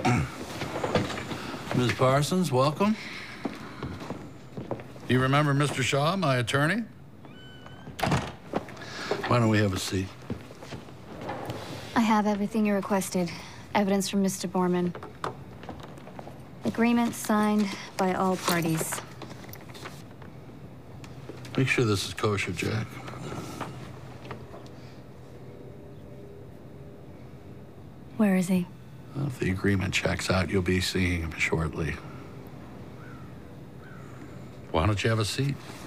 Ms. Parsons, welcome. Do you remember Mr. Shaw, my attorney? Why don't we have a seat? I have everything you requested. Evidence from Mr. Borman. Agreement signed by all parties. Make sure this is kosher, Jack. Where is he? Well, if the agreement checks out, you'll be seeing him shortly. Why don't you have a seat?